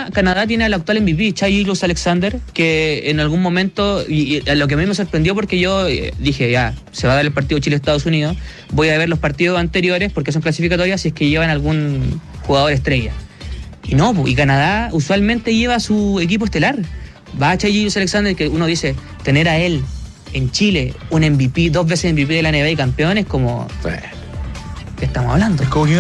Canadá tiene al actual MVP, Shai Gilgeous-Alexander, que en algún momento, y lo que a mí me sorprendió porque yo dije, ya, se va a dar el partido Chile-Estados Unidos, voy a ver los partidos anteriores porque son clasificatorias si es que llevan algún jugador estrella. Y no, y Canadá usualmente lleva a su equipo estelar. Va a Shai Gilgeous-Alexander, que uno dice, tener a él en Chile, un MVP, 2 veces MVP de la NBA y campeón, es como... ¿Qué estamos hablando? Es como que